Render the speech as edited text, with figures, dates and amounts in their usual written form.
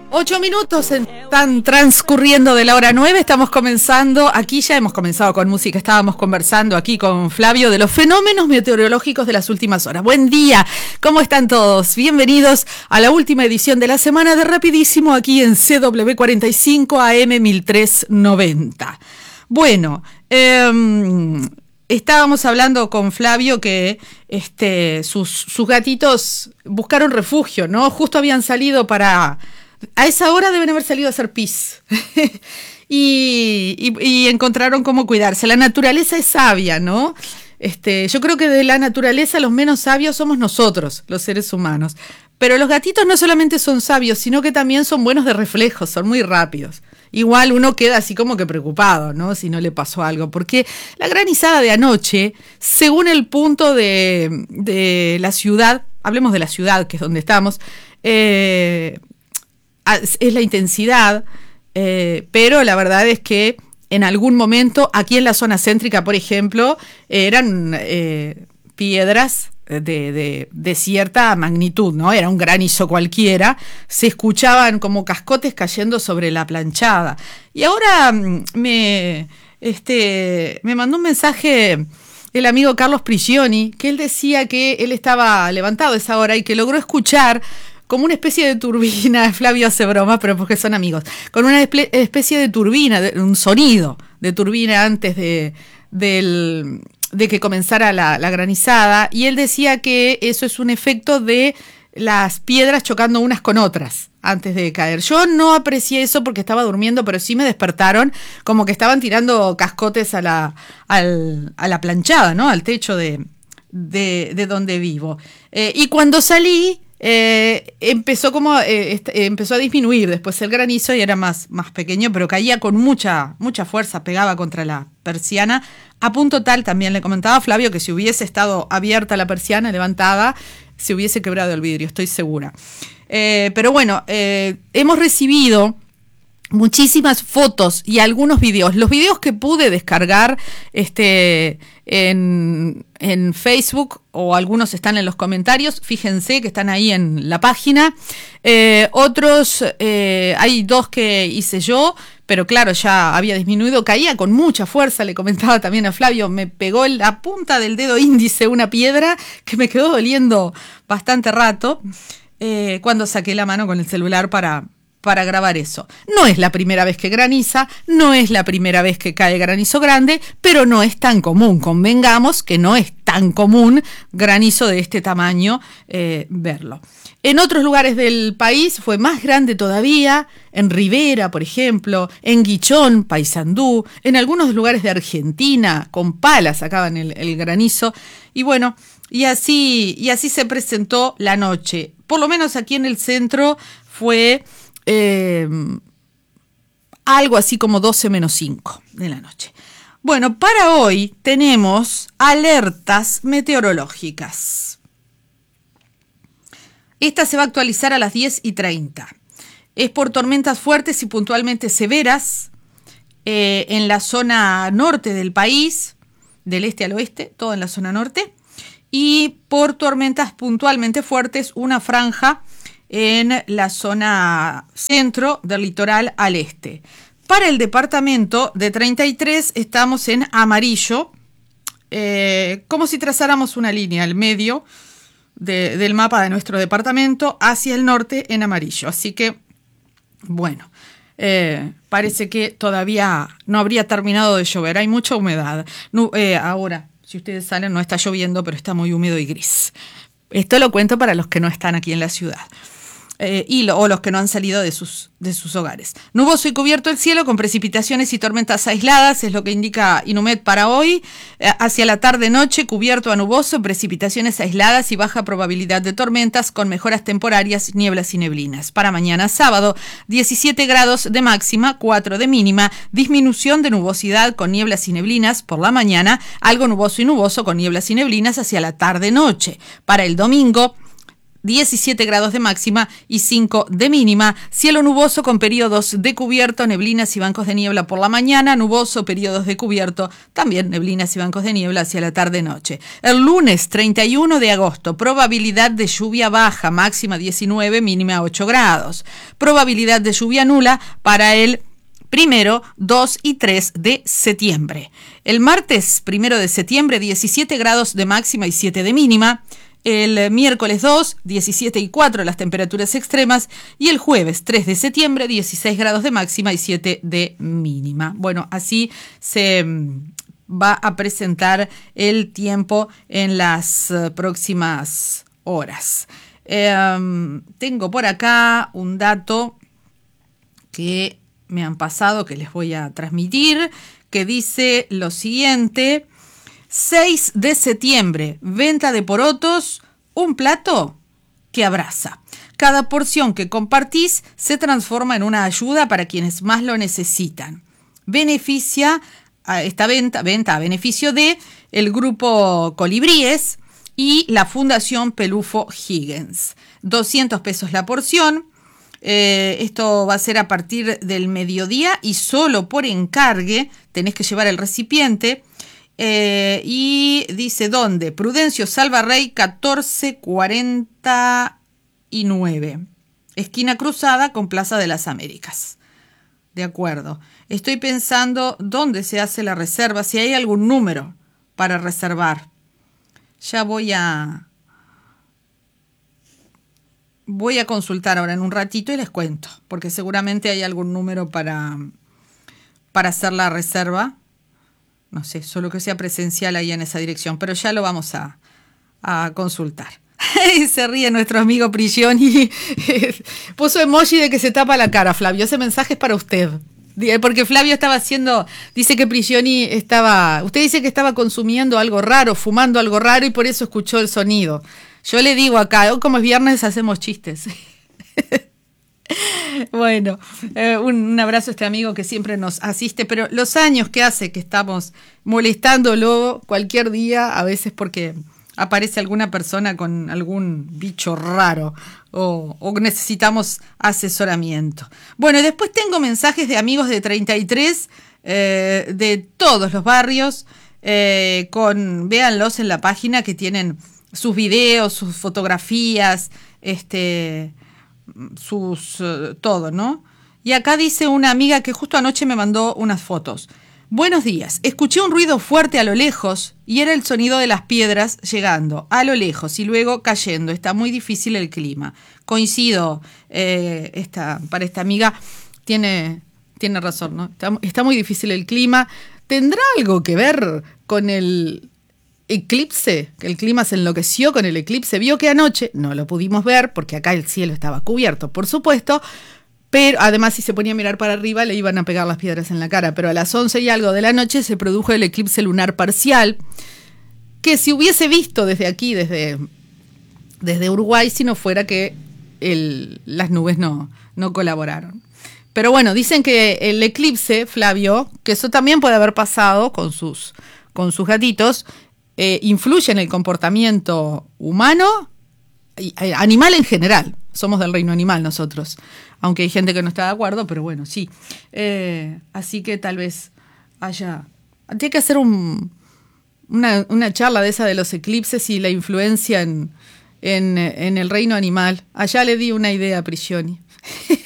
8 minutos están transcurriendo de la hora 9, estamos comenzando, aquí ya hemos comenzado con música, estábamos conversando aquí con Flavio de los fenómenos meteorológicos de las últimas horas. Buen día, ¿cómo están todos? Bienvenidos a la última edición de la semana de Rapidísimo aquí en CW45 AM 1390. Bueno, estábamos hablando con Flavio que sus gatitos buscaron refugio, ¿no? Justo habían salido para... A esa hora deben haber salido a hacer pis y encontraron cómo cuidarse. La naturaleza es sabia, ¿no? Yo creo que de la naturaleza los menos sabios somos nosotros, los seres humanos. Pero los gatitos no solamente son sabios, sino que también son buenos de reflejos, son muy rápidos. Igual uno queda así como que preocupado, ¿no? Si no le pasó algo. Porque la granizada de anoche, según el punto de la ciudad, hablemos de la ciudad, que es donde estamos, es la intensidad, pero la verdad es que en algún momento, aquí en la zona céntrica, por ejemplo, eran piedras de cierta magnitud, ¿no? Era un granizo cualquiera, se escuchaban como cascotes cayendo sobre la planchada. Y ahora me mandó un mensaje el amigo Carlos Prigioni, que él decía que él estaba levantado a esa hora y que logró escuchar como una especie de turbina. Flavio hace bromas, pero porque son amigos, con una especie de turbina, un sonido de turbina antes de que comenzara la granizada, y él decía que eso es un efecto de las piedras chocando unas con otras antes de caer. Yo no aprecié eso porque estaba durmiendo, pero sí me despertaron como que estaban tirando cascotes a la planchada, ¿no? Al techo de donde vivo. Y cuando salí, empezó a disminuir después el granizo y era más pequeño, pero caía con mucha fuerza, pegaba contra la persiana, a punto tal, también le comentaba a Flavio, que si hubiese estado abierta la persiana, levantada, se hubiese quebrado el vidrio, estoy segura. Pero bueno, hemos recibido muchísimas fotos y algunos videos. Los videos que pude descargar en Facebook, o algunos están en los comentarios, fíjense que están ahí en la página. Otros, hay dos que hice yo, pero claro, ya había disminuido, caía con mucha fuerza, le comentaba también a Flavio, me pegó en la punta del dedo índice una piedra que me quedó doliendo bastante rato, cuando saqué la mano con el celular para grabar eso. No es la primera vez que graniza, no es la primera vez que cae granizo grande, pero no es tan común. Convengamos que no es tan común granizo de este tamaño verlo. En otros lugares del país fue más grande todavía, en Rivera, por ejemplo, en Guichón, Paysandú, en algunos lugares de Argentina, con palas sacaban el granizo, y bueno, y así se presentó la noche. Por lo menos aquí en el centro fue algo así como 12 menos 5 de la noche. Bueno, para hoy tenemos alertas meteorológicas. Esta se va a actualizar a las 10:30. Es por tormentas fuertes y puntualmente severas en la zona norte del país, del este al oeste, todo en la zona norte, y por tormentas puntualmente fuertes, una franja en la zona centro del litoral al este. Para el departamento de 33 estamos en amarillo, como si trazáramos una línea al medio del mapa de nuestro departamento hacia el norte en amarillo. Así que, bueno, parece que todavía no habría terminado de llover, hay mucha humedad. Ahora, si ustedes salen, no está lloviendo, pero está muy húmedo y gris. Esto lo cuento para los que no están aquí en la ciudad. O los que no han salido de sus hogares. Nuboso y cubierto el cielo con precipitaciones y tormentas aisladas, es lo que indica Inumet para hoy. Hacia la tarde-noche, cubierto a nuboso, precipitaciones aisladas y baja probabilidad de tormentas con mejoras temporarias, nieblas y neblinas. Para mañana sábado, 17 grados de máxima, 4 de mínima, disminución de nubosidad con nieblas y neblinas por la mañana, algo nuboso y nuboso con nieblas y neblinas hacia la tarde-noche. Para el domingo, 17 grados de máxima y 5 de mínima. Cielo nuboso con periodos de cubierto, neblinas y bancos de niebla por la mañana, nuboso, periodos de cubierto, también neblinas y bancos de niebla hacia la tarde-noche. El lunes 31 de agosto, probabilidad de lluvia baja, máxima 19, mínima 8 grados. Probabilidad de lluvia nula para el 1, 2 y 3 de septiembre. El martes 1 de septiembre, 17 grados de máxima y 7 de mínima. El miércoles 2, 17 y 4 las temperaturas extremas. Y el jueves 3 de septiembre, 16 grados de máxima y 7 de mínima. Bueno, así se va a presentar el tiempo en las próximas horas. Tengo por acá un dato que me han pasado, que les voy a transmitir, que dice lo siguiente: 6 de septiembre, venta de porotos, un plato que abraza. Cada porción que compartís se transforma en una ayuda para quienes más lo necesitan. Beneficia a esta venta a beneficio de el grupo Colibríes y la Fundación Pelufo Higgins. 200 pesos la porción. Esto va a ser a partir del mediodía y solo por encargue tenés que llevar el recipiente. Y dice dónde: Prudencio Salvarrey 1449, esquina cruzada con Plaza de las Américas. De acuerdo. Estoy pensando dónde se hace la reserva, si hay algún número para reservar. Ya voy a consultar ahora en un ratito y les cuento, porque seguramente hay algún número para hacer la reserva. No sé, solo que sea presencial ahí en esa dirección, pero ya lo vamos a consultar. Se ríe nuestro amigo Prigioni. Puso emoji de que se tapa la cara, Flavio. Ese mensaje es para usted. Porque Flavio dice que Prigioni usted dice que estaba consumiendo algo raro, fumando algo raro y por eso escuchó el sonido. Yo le digo acá, hoy como es viernes hacemos chistes. Bueno, un abrazo a este amigo que siempre nos asiste, pero los años que hace que estamos molestándolo cualquier día, a veces porque aparece alguna persona con algún bicho raro o necesitamos asesoramiento. Bueno, y después tengo mensajes de amigos de 33 de todos los barrios, véanlos en la página que tienen sus videos, sus fotografías, todo, ¿no? Y acá dice una amiga que justo anoche me mandó unas fotos. Buenos días, escuché un ruido fuerte a lo lejos y era el sonido de las piedras llegando a lo lejos y luego cayendo. Está muy difícil el clima. Coincido, para esta amiga tiene razón, ¿no? Está muy difícil el clima. ¿Tendrá algo que ver con el eclipse? Que el clima se enloqueció con el eclipse. Vio que anoche no lo pudimos ver porque acá el cielo estaba cubierto, por supuesto, pero además si se ponía a mirar para arriba le iban a pegar las piedras en la cara. Pero a las 11 y algo de la noche se produjo el eclipse lunar parcial, que si hubiese visto desde aquí, desde Uruguay, si no fuera que las nubes no colaboraron. Pero bueno, dicen que el eclipse, Flavio, que eso también puede haber pasado con sus gatitos, influye en el comportamiento humano y animal en general. Somos del reino animal nosotros, aunque hay gente que no está de acuerdo, pero bueno, sí. Así que tal vez tiene que hacer una charla de esa de los eclipses y la influencia en el reino animal. Allá le di una idea a Prigioni.